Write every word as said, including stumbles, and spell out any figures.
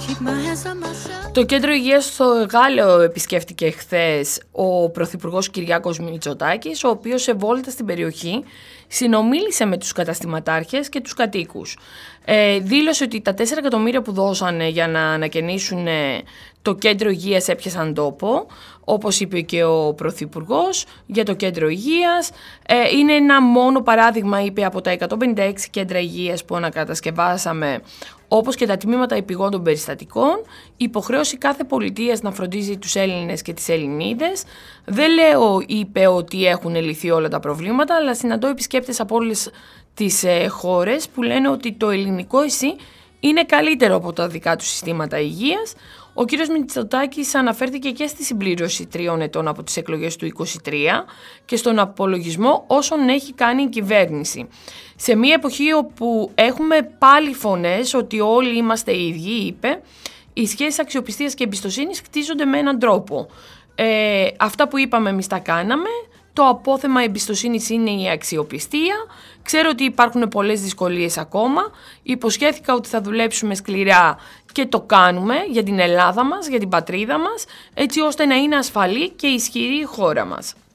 Το κέντρο υγείας στο Γάλλιο επισκέφτηκε χθες ο Πρωθυπουργός Κυριάκος Μητσοτάκης, ο οποίος σε βόλτα στην περιοχή συνομίλησε με τους καταστηματάρχες και τους κατοίκους. Ε, δήλωσε ότι τα τέσσερα εκατομμύρια που δώσανε για να ανακαινήσουν το κέντρο υγείας έπιασαν τόπο, όπως είπε και ο Πρωθυπουργός για το κέντρο υγείας. Ε, είναι ένα μόνο παράδειγμα, είπε, από τα εκατόν πενήντα έξι κέντρα υγείας που ανακατασκευάσαμε, όπως και τα τμήματα επιγόντων περιστατικών. Υποχρέωση κάθε πολιτείας να φροντίζει τους Έλληνες και τις Ελληνίδες. Δεν λέω, είπε, ότι έχουν λυθεί όλα τα προβλήματα, αλλά συναντώ επισκέπτες από όλες τις ε, χώρες που λένε ότι το ελληνικό ΕΣΥ είναι καλύτερο από τα δικά του συστήματα υγείας. Ο κύριος Μητσοτάκης αναφέρθηκε και στη συμπλήρωση τριών ετών από τις εκλογές του είκοσι τρία και στον απολογισμό όσων έχει κάνει η κυβέρνηση. Σε μια εποχή όπου έχουμε πάλι φωνές ότι όλοι είμαστε ίδιοι, είπε, οι σχέσεις αξιοπιστίας και εμπιστοσύνης χτίζονται με έναν τρόπο. Ε, αυτά που είπαμε εμείς τα κάναμε. Το απόθεμα εμπιστοσύνης είναι η αξιοπιστία. Ξέρω ότι υπάρχουν πολλές δυσκολίες ακόμα. Υποσχέθηκα ότι θα δουλέψουμε σκληρά και το κάνουμε για την Ελλάδα μας, για την πατρίδα μας, έτσι ώστε να είναι ασφαλή και ισχυρή η χώρα μας.